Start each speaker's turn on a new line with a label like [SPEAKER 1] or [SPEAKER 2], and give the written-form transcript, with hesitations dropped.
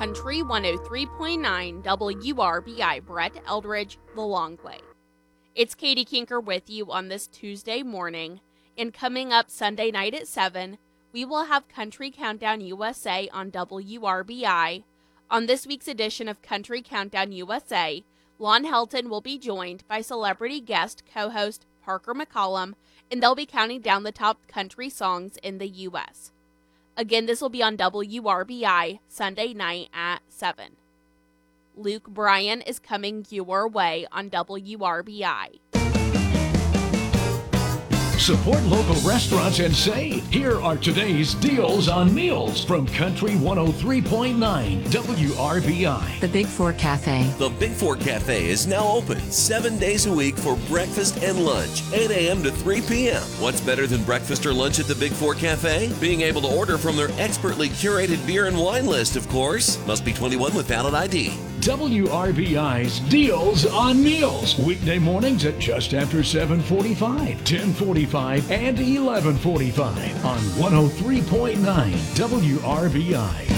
[SPEAKER 1] Country 103.9 WRBI Brett Eldridge, The Long Way. It's Katie Kinker with you on this Tuesday morning, and coming up Sunday night at 7, we will have Country Countdown USA on WRBI. On this week's edition of Country Countdown USA, Lon Helton will be joined by celebrity guest co-host Parker McCollum, and they'll be counting down the top country songs in the U.S. Again, this will be on WRBI Sunday night at 7. Luke Bryan is coming your way on WRBI.
[SPEAKER 2] Support local restaurants and save. Here are today's deals on meals from Country 103.9 WRBI.
[SPEAKER 3] The Big Four Cafe.
[SPEAKER 4] The Big Four Cafe is now open 7 days a week for breakfast and lunch, 8 a.m. to 3 p.m. What's better than breakfast or lunch at the Big Four Cafe? Being able to order from their expertly curated beer and wine list, of course. Must be 21 with valid ID.
[SPEAKER 2] WRBI's Deals on Meals. Weekday mornings at just after 7:45, 10:45, and 11:45 on 103.9 WRBI.